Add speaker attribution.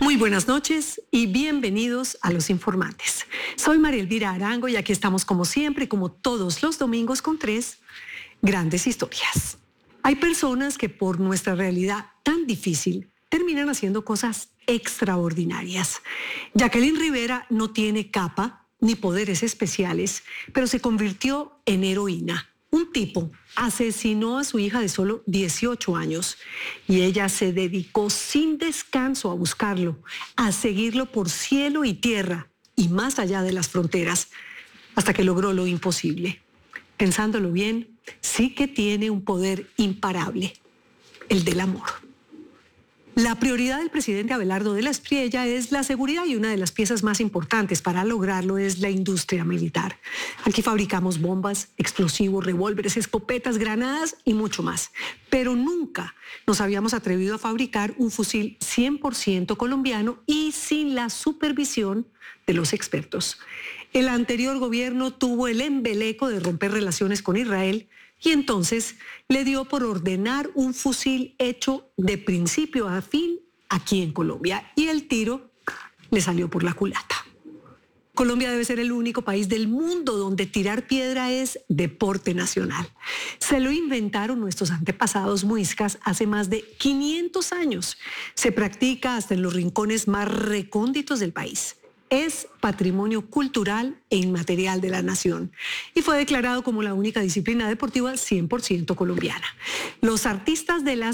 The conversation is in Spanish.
Speaker 1: Muy buenas noches y bienvenidos a Los Informantes. Soy María Elvira Arango y aquí estamos como siempre, como todos los domingos, con 3 grandes historias. Hay personas que por nuestra realidad tan difícil terminan haciendo cosas extraordinarias. Jacqueline Rivera no tiene capa ni poderes especiales, pero se convirtió en heroína. Un tipo asesinó a su hija de solo 18 años y ella se dedicó sin descanso a buscarlo, a seguirlo por cielo y tierra y más allá de las fronteras, hasta que logró lo imposible. Pensándolo bien, sí que tiene un poder imparable, el del amor. La prioridad del presidente Abelardo de la Espriella es la seguridad y una de las piezas más importantes para lograrlo es la industria militar. Aquí fabricamos bombas, explosivos, revólveres, escopetas, granadas y mucho más. Pero nunca nos habíamos atrevido a fabricar un fusil 100% colombiano y sin la supervisión de los expertos. El anterior gobierno tuvo el embeleco de romper relaciones con Israel y entonces le dio por ordenar un fusil hecho de principio a fin aquí en Colombia y el tiro le salió por la culata. Colombia debe ser el único país del mundo donde tirar piedra es deporte nacional. Se lo inventaron nuestros antepasados muiscas hace más de 500 años. Se practica hasta en los rincones más recónditos del país. Es patrimonio cultural e inmaterial de la nación y fue declarado como la única disciplina deportiva 100% colombiana. Los artistas de las